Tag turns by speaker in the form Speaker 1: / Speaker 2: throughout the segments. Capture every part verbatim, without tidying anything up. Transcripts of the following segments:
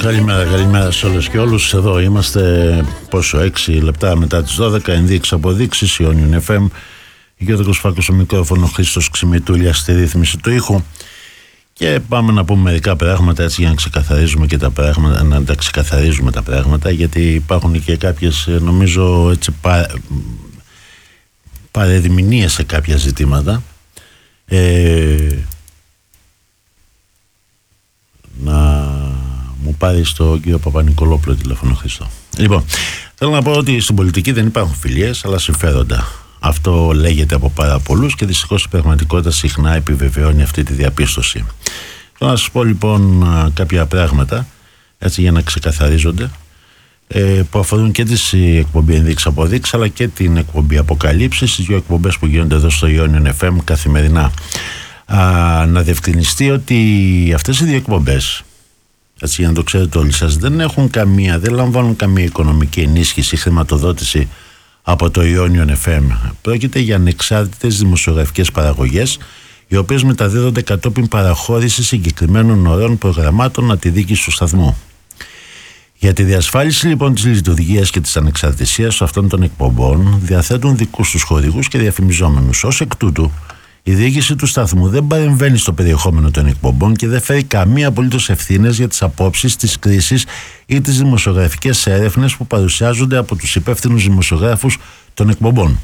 Speaker 1: Καλημέρα, καλημέρα σε όλες και όλους. Εδώ είμαστε, πόσο, έξι λεπτά μετά τις δώδεκα. Ενδείξεις αποδείξεις, Ιόνιον εφ εμ. Γιώργος Φάκος στο μικρόφωνο, Χρήστος Ξημητούλιας στη ρύθμιση του ήχου. Και πάμε να πούμε μερικά πράγματα έτσι για να ξεκαθαρίζουμε και τα πράγματα, να τα ξεκαθαρίζουμε τα πράγματα, γιατί υπάρχουν και κάποιες, νομίζω, έτσι, πα, παρεδημηνίες σε κάποια ζητήματα. Ε, να μου πάρει στο κύριο Παπα-Νικολόπουλο τηλέφωνο, Χρήστο. Λοιπόν, θέλω να πω ότι στην πολιτική δεν υπάρχουν φιλίες, αλλά συμφέροντα. Αυτό λέγεται από πάρα πολλούς και δυστυχώς η πραγματικότητα συχνά επιβεβαιώνει αυτή τη διαπίστωση. Θέλω να σας πω λοιπόν κάποια πράγματα, έτσι για να ξεκαθαρίζονται, που αφορούν και τις εκπομπή Ενδείξεις Αποδείξεις, αλλά και την εκπομπή Αποκαλύψεις, τις δύο εκπομπές που γίνονται εδώ στο Ιόνιον εφ εμ καθημερινά. Α, να διευκρινιστεί ότι αυτές οι δύο εκπομπές, έτσι για να το ξέρετε όλοι σας, δεν έχουν καμία, δεν λαμβάνουν καμία οικονομική ενίσχυση, χρηματοδότηση από το Ιόνιον εφ εμ. Πρόκειται για ανεξάρτητες δημοσιογραφικές παραγωγές, οι οποίες μεταδίδονται κατόπιν παραχώρηση συγκεκριμένων ωρών προγραμμάτων αντιδίκησης του σταθμού. Για τη διασφάλιση λοιπόν της λειτουργίας και της ανεξαρτησίας αυτών των εκπομπών διαθέτουν δικούς τους χορηγούς και διαφημιζόμενους. Ως εκ τούτου, η διοίκηση του σταθμού δεν παρεμβαίνει στο περιεχόμενο των εκπομπών και δεν φέρει καμία απολύτως ευθύνες για τις απόψεις, τις κρίσεις ή τις δημοσιογραφικές έρευνες που παρουσιάζονται από τους υπεύθυνους δημοσιογράφους των εκπομπών.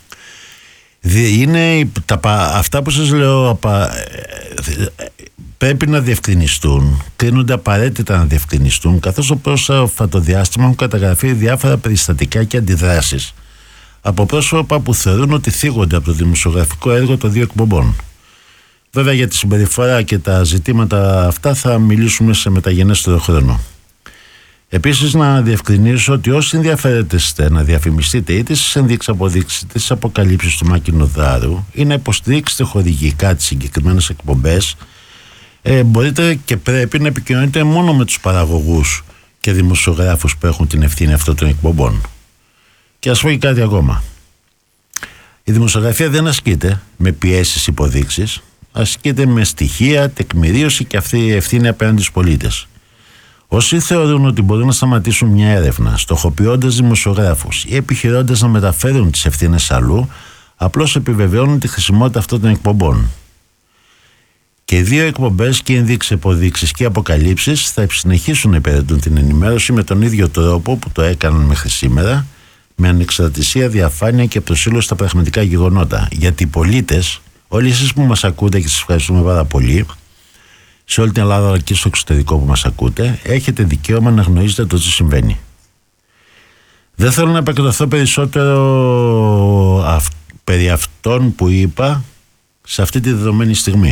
Speaker 1: Είναι τα, αυτά που σας λέω απα, πρέπει να διευκρινιστούν, κρίνονται απαραίτητα να διευκρινιστούν, καθώς το πρόσφατο διάστημα έχουν καταγραφεί διάφορα περιστατικά και αντιδράσεις από πρόσωπα που θεωρούν ότι θίγονται από το δημοσιογραφικό έργο των δύο εκπομπών. Βέβαια, για τη συμπεριφορά και τα ζητήματα αυτά θα μιλήσουμε σε μεταγενέστερο χρόνο. Επίσης, να διευκρινίσω ότι όσοι ενδιαφέρεστε να διαφημιστείτε είτε στις ενδείξεις αποδείξεις είτε στις αποκαλύψεις του Μάκη Νοδάρου ή να υποστηρίξετε χορηγικά τις συγκεκριμένες εκπομπές, ε, μπορείτε και πρέπει να επικοινωνείτε μόνο με τους παραγωγούς και δημοσιογράφους που έχουν την ευθύνη αυτών των εκπομπών. Και ας πω και κάτι ακόμα. Η δημοσιογραφία δεν ασκείται με πιέσεις υποδείξεις, ασκείται με στοιχεία, τεκμηρίωση και αυτή η ευθύνη απέναντι στους πολίτες. Όσοι θεωρούν ότι μπορούν να σταματήσουν μια έρευνα στοχοποιώντας δημοσιογράφους ή επιχειρώντας να μεταφέρουν τις ευθύνες αλλού, απλώς επιβεβαιώνουν τη χρησιμότητα αυτών των εκπομπών. Και οι δύο εκπομπές, και ενδείξεις αποδείξεις και αποκαλύψεις, θα συνεχίσουν να υπηρετούν την ενημέρωση με τον ίδιο τρόπο που το έκαναν μέχρι σήμερα, με ανεξαρτησία, διαφάνεια και προσήλωση στα πραγματικά γεγονότα. Γιατί οι πολίτες, όλοι εσείς που μας ακούτε και σας ευχαριστούμε πάρα πολύ, σε όλη την Ελλάδα αλλά και στο εξωτερικό που μας ακούτε, έχετε δικαίωμα να γνωρίζετε το τι συμβαίνει. Δεν θέλω να επικεντρωθώ περισσότερο αυ, περί αυτών που είπα σε αυτή τη δεδομένη στιγμή.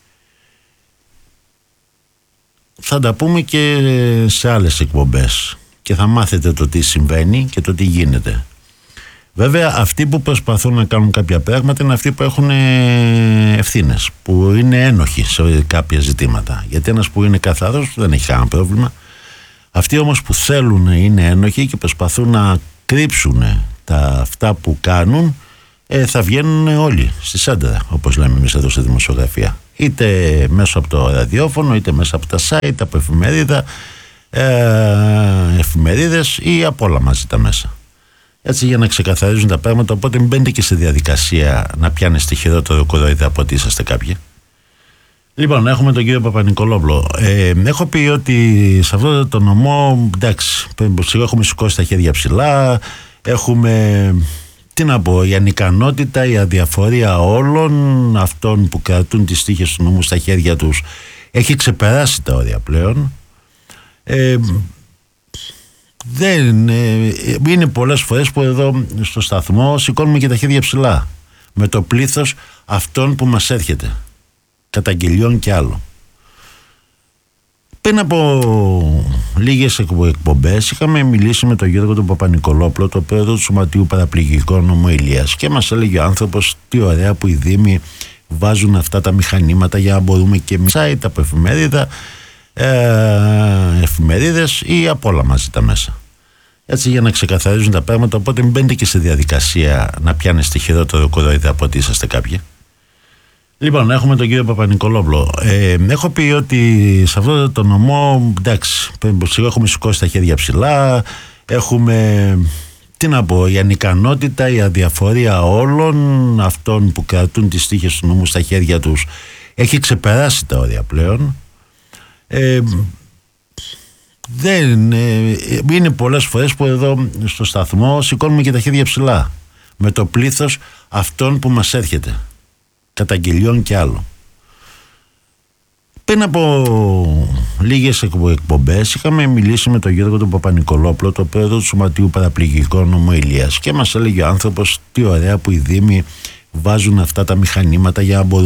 Speaker 1: Θα τα πούμε και σε άλλες εκπομπές και θα μάθετε το τι συμβαίνει και το τι γίνεται. Βέβαια, αυτοί που προσπαθούν να κάνουν κάποια πράγματα είναι αυτοί που έχουν ευθύνες, που είναι ένοχοι σε κάποια ζητήματα. Γιατί ένας που είναι καθαρός δεν έχει κανένα πρόβλημα. Αυτοί όμως που θέλουν να είναι ένοχοι και προσπαθούν να κρύψουν τα αυτά που κάνουν, ε, θα βγαίνουν όλοι στη σέντρα, όπως λέμε εμείς εδώ στη δημοσιογραφία. Είτε μέσω από το ραδιόφωνο, είτε μέσα από τα site, από εφημερίδα, ε, εφημερίδες ή από όλα μαζί τα μέσα. Έτσι, για να ξεκαθαρίζουν τα πράγματα, οπότε μην μπαίνετε και στη διαδικασία να πιάνεστε χειρότερο κοροϊδά από ότι είσαστε κάποιοι. Λοιπόν, έχουμε τον κύριο Παπα-Νικολόπουλο. Ε, έχω πει ότι σε αυτό το νομό, εντάξει, έχουμε σηκώσει τα χέρια ψηλά, έχουμε, τι να πω, η ανικανότητα, η αδιαφορία όλων αυτών που κρατούν τις τύχες του νόμου στα χέρια τους έχει ξεπεράσει τα όρια πλέον. Ε, Δεν, είναι πολλές φορές που εδώ στο σταθμό σηκώνουμε και τα χέρια ψηλά με το πλήθος αυτών που μας έρχεται, καταγγελιών και άλλο. Πριν από λίγες εκπομπές είχαμε μιλήσει με τον Γιώργο τον Παπα-Νικολόπουλο, το πρόεδρο του Σωματείου Παραπληγικών Ομοηλίας, και μας έλεγε ο άνθρωπος τι ωραία που οι δήμοι βάζουν αυτά τα μηχανήματα για να μπορούμε και site από εφημερίδα, Ε, εφημερίδες ή από όλα μαζί τα μέσα. Έτσι, για να ξεκαθαρίζουν τα πράγματα, οπότε μην μπαίνετε και στη διαδικασία να πιάνεστε χειρότερο κοροϊδά από ότι είσαστε κάποιοι. Λοιπόν, έχουμε τον κύριο Παπα-Νικολόπουλο. Ε, έχω πει ότι σε αυτό το νομό, εντάξει, έχουμε σηκώσει τα χέρια ψηλά, έχουμε, τι να πω, η ανικανότητα, η αδιαφορία όλων αυτών που κρατούν τις τύχες του νόμου στα χέρια τους έχει ξεπεράσει τα όρια πλέον. Ε, δεν, ε, είναι πολλές φορές που εδώ στο σταθμό σηκώνουμε και τα χέρια ψηλά με το πλήθος αυτών που μας έρχεται, καταγγελιών και άλλο. Πριν από λίγες εκπομπές είχαμε μιλήσει με τον Γιώργο τον Παπα-Νικολόπουλο, το πρόεδρο του Σωματείου Παραπληγικών Ομοηλίας, και μας έλεγε ο άνθρωπος τι ωραία που οι Δήμοι βάζουν αυτά τα μηχανήματα για να μπορούν